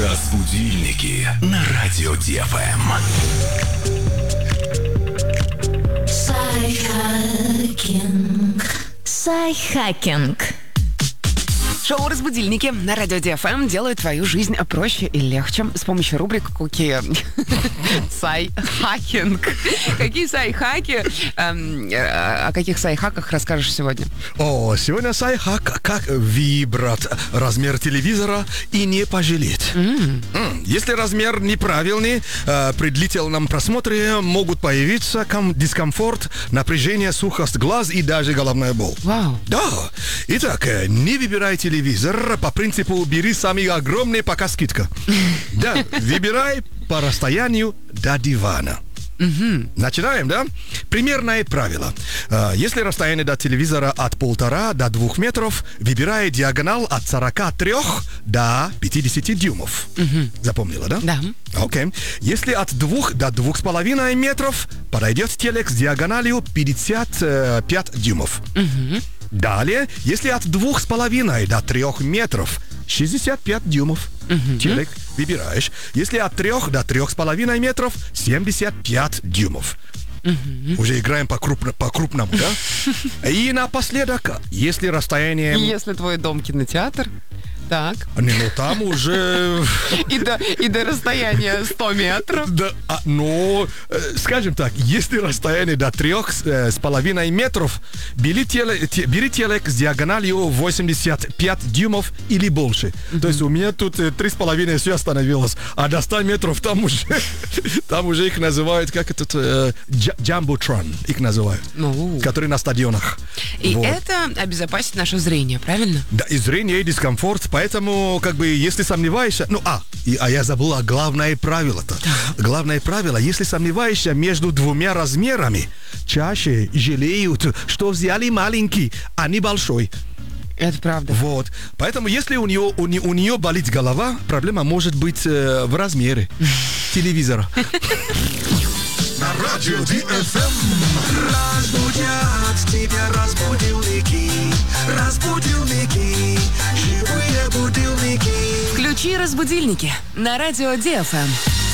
Разбудильники на радио ДФМ. Сайхакинг. Шоу «Разбудильники» на радио ДФМ делают твою жизнь проще и легче с помощью рубрик «Какие сайхакинг». Какие сайхаки? О каких сайхаках расскажешь сегодня? Сегодня сайхак, как выбрать размер телевизора и не пожалеть. Если размер неправильный, при длительном просмотре могут появиться дискомфорт, напряжение, сухость глаз и даже головная боль. Вау. Да. Итак, не выбирай телевизор по принципу «бери самый огромный, пока скидка». Да, выбирай по расстоянию до дивана. Начинаем, да? Примерное правило. Если расстояние до телевизора от 1,5 до 2 метров, выбирай диагонал от 43 до 50 дюймов. Запомнила, да? Да. Окей. Если от 2 до 2,5 метров, подойдет телек с диагональю 55 дюймов. Далее, если от 2,5 до 3 метров, 65 дюймов. Телек выбираешь. Если от 3 до 3,5 метров, 75 дюймов. Уже играем по-крупному, да? И напоследок, если расстояние... Если твой дом кинотеатр, так. Там уже... И до расстояния 100 метров. Да, скажем так, если расстояние до 3,5 метров, бери телек с диагональю 85 дюймов или больше. То есть у меня тут 3,5 все остановилось, а до 100 метров там уже их называют, как этот, джамботрон, их называют, которые на стадионах. И это обезопасит наше зрение, правильно? Да, и зрение, и дискомфорт. Поэтому, если сомневаешься... я забыла главное правило-то. Главное правило, если сомневаешься между двумя размерами, чаще жалеют, что взяли маленький, а не большой. Это правда. Вот. Поэтому, если у нее болит голова, проблема может быть в размере телевизора. На радио ДФМ разбудят тебя разбудилники. Разбудилники, живые будильники. Включи «Разбудильники» на радио ДФМ.